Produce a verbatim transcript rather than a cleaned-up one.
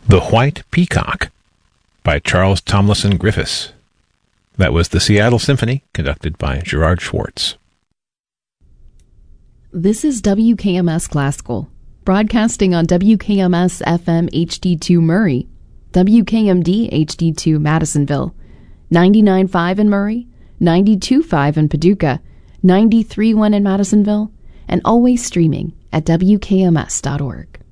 The White Peacock by Charles Tomlinson Griffiths. That was the Seattle Symphony, conducted by Gerard Schwartz. This is W K M S Classical, broadcasting on W K M S F M H D two Murray, W K M D H D two Madisonville, ninety-nine point five in Murray, ninety-two point five in Paducah, ninety-three point one in Madisonville, and always streaming at W K M S dot org.